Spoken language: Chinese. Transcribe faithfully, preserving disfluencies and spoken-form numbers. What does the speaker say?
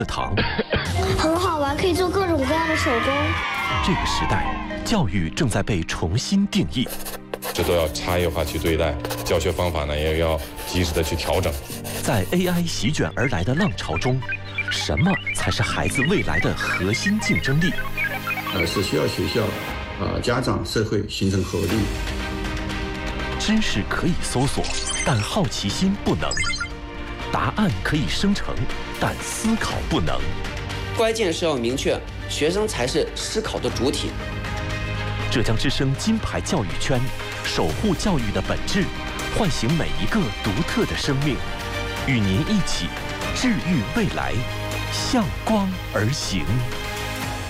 堂， 很好玩，可以做各种各样的手工。 这个时代，教育正在被重新定义， 这都要差异化去对待，教学方法呢也要及时的去调整。 在 A I 席卷而来的浪潮中，什么才是孩子未来的核心竞争力？ 呃，是需要学校、呃家长、社会形成合力。 知识可以搜索，但好奇心不能；答案可以生成，但思考不能。 关键是要明确，学生才是思考的主体。 浙江之声金牌教育圈，守护教育的本质，唤醒每一个独特的生命，与您一起治愈未来，向光而行。